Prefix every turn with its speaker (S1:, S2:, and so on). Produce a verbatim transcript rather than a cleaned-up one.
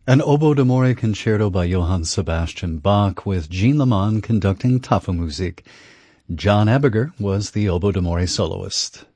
S1: An oboe d'amore concerto by Johann Sebastian Bach with Jean Leman conducting Tafelmusik. John Ebinger was the oboe d'amore soloist.